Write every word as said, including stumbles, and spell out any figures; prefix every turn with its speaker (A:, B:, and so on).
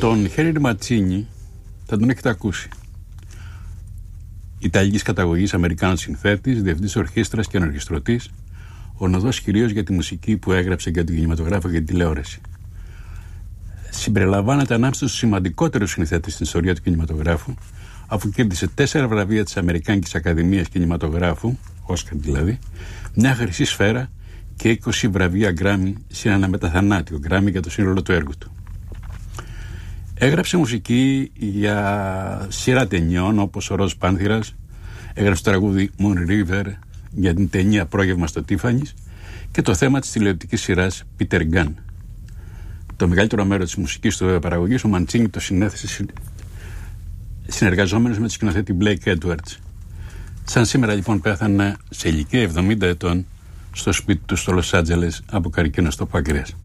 A: Τον Χένρι Ματσίνι θα τον έχετε ακούσει. Ιταλικής καταγωγής, Αμερικάνος συνθέτης, διευθυντής ορχήστρας και ενορχιστρωτής, γνωστός κυρίως για τη μουσική που έγραψε για τον κινηματογράφο και την τηλεόραση. Συμπεριλαμβάνεται ανάμεσα στους σημαντικότερους συνθέτες στην ιστορία του κινηματογράφου, αφού κέρδισε τέσσερα βραβεία της Αμερικάνικης Ακαδημίας Κινηματογράφου, Όσκαρ δηλαδή, μια χρυσή σφαίρα και είκοσι βραβεία Γκράμι, συν ένα μεταθανάτιο Γκράμι για το σύνολο του έργου του. Έγραψε μουσική για σειρά ταινιών όπως ο Ροζ Πάνθηρας, έγραψε το τραγούδι Moon River για την ταινία Πρόγευμα στο Τίφανις και το θέμα της τηλεοπτικής σειράς Peter Gunn. Το μεγαλύτερο μέρος της μουσικής του παραγωγής ο Μαντσίνι το συνέθεσε συνεργαζόμενος με τον σκηνοθέτη Blake Edwards. Σαν σήμερα λοιπόν πέθανε σε ηλικία εβδομήντα ετών στο σπίτι του στο Λος Άντζελες από καρκίνο στο πάγκρεας.